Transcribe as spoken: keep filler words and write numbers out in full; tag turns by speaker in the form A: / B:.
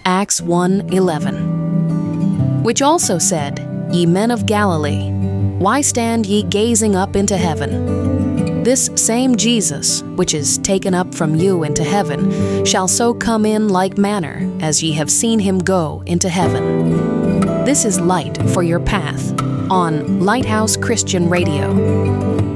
A: Acts one eleven. Which also said, Ye men of Galilee, why stand ye gazing up into heaven? This same Jesus, which is taken up from you into heaven, shall so come in like manner as ye have seen him go into heaven. This is light for your path on Lighthouse Christian Radio.